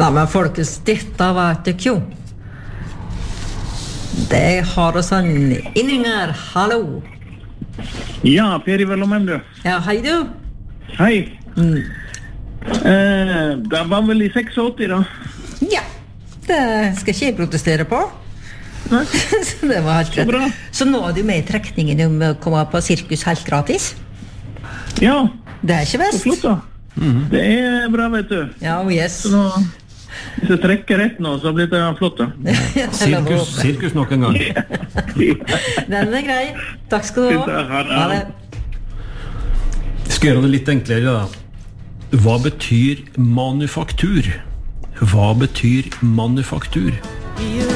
Ja, men folkens, dette vet dere jo. Det har oss en Inninger, hallo. Ja, Per Ivar Lomheim, du. Ja, hei du. Hei. Det var vel I 86 da. Ja, det skal ikke jeg protestere på. Nei. Så det var helt Så bra. greit. Så nå er du med I trekningen om å komme på sirkus helt gratis. Ja, Det er ikke så best. flott da. Det bra, vet du. Ja, yes. Så nå, hvis jeg trekker rett nå, så blir det flott da. Sirkus nok en gang. Den er grei. Takk skal du ha. Ha det. Skal gjøre det litt enklere da. Hva betyr manufaktur? Hva betyr manufaktur?